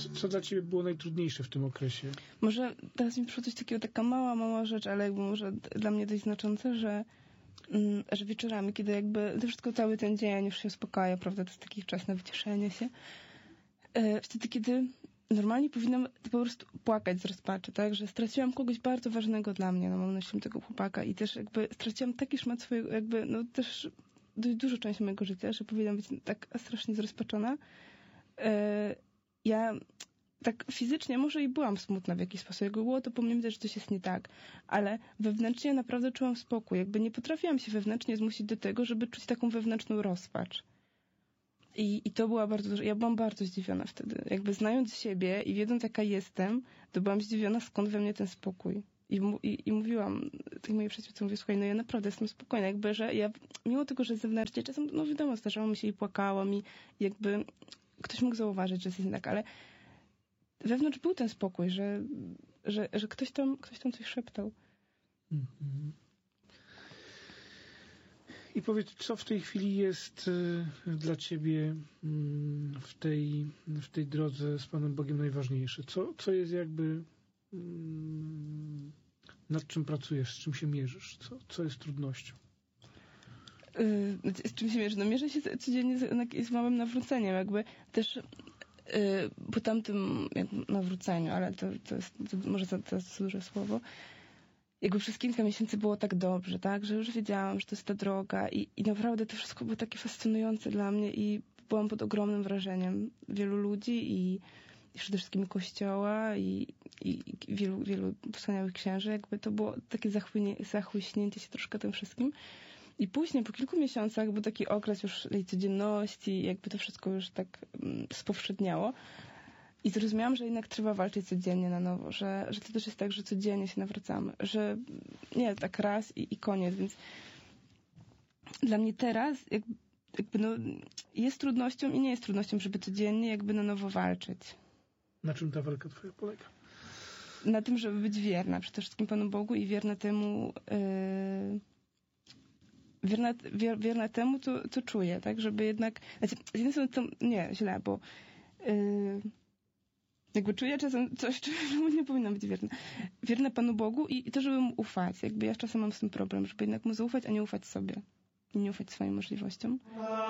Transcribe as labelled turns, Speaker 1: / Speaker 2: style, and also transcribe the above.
Speaker 1: Co dla ciebie było najtrudniejsze w tym okresie?
Speaker 2: Może teraz mi przyszło coś takiego, taka mała rzecz, ale jakby może dla mnie dość znaczące, że wieczorami, kiedy jakby to wszystko cały ten dzień już się uspokaja, prawda, to jest taki czas na wycieszenie się. Wtedy, kiedy normalnie powinnam po prostu płakać z rozpaczy, tak, że straciłam kogoś bardzo ważnego dla mnie, no mam na myśli tego chłopaka i też jakby straciłam taki szmat swojego, jakby, no też dość dużo część mojego życia, że powinnam być tak strasznie zrozpaczona. Ja tak fizycznie może i byłam smutna w jakiś sposób. Jakby było to po mnie widać, że coś jest nie tak. Ale wewnętrznie naprawdę czułam spokój. Jakby nie potrafiłam się wewnętrznie zmusić do tego, żeby czuć taką wewnętrzną rozpacz. I to była bardzo dużo. Ja byłam bardzo zdziwiona wtedy. Jakby znając siebie i wiedząc jaka jestem, to byłam zdziwiona, skąd we mnie ten spokój. I mówiłam tej mojej przyjaciółce, mówię, słuchaj, no ja naprawdę jestem spokojna. Jakby, że ja, mimo tego, że zewnętrznie czasem, no wiadomo, zdarzało mi się i płakałam i jakby ktoś mógł zauważyć, że jest nie tak, ale wewnątrz był ten spokój, że ktoś tam coś szeptał.
Speaker 1: Mhm. I powiedz, co w tej chwili jest dla ciebie w tej drodze z Panem Bogiem najważniejsze? Co jest jakby nad czym pracujesz, z czym się mierzysz? Co jest trudnością?
Speaker 2: Z czym się mierzę? No mierzę się codziennie z małym nawróceniem, jakby też po tamtym nawróceniu, ale to jest może to jest duże słowo. Jakby przez kilka miesięcy było tak dobrze, tak, że już wiedziałam, że to jest ta droga i naprawdę to wszystko było takie fascynujące dla mnie i byłam pod ogromnym wrażeniem wielu ludzi i przede wszystkim Kościoła i wielu wspaniałych księży. Jakby to było takie zachłyśnięcie się troszkę tym wszystkim. I później, po kilku miesiącach, był taki okres już tej codzienności, jakby to wszystko już tak spowszedniało. I zrozumiałam, że jednak trzeba walczyć codziennie na nowo, że to też jest tak, że codziennie się nawracamy, że nie tak raz i koniec, więc dla mnie teraz jakby no, jest trudnością i nie jest trudnością, żeby codziennie jakby na nowo walczyć. Na
Speaker 1: czym ta walka twoja polega?
Speaker 2: Na tym, żeby być wierna przede wszystkim Panu Bogu i wierna temu wierna temu, co czuję, tak, żeby jednak, znaczy, z jednej strony to, nie, źle, bo jakby czuję czasem coś, czemu nie powinnam być wierna. Wierna Panu Bogu i to, żeby mu ufać. Jakby ja czasem mam z tym problem, żeby jednak mu zaufać, a nie ufać sobie. I nie ufać swoim możliwościom.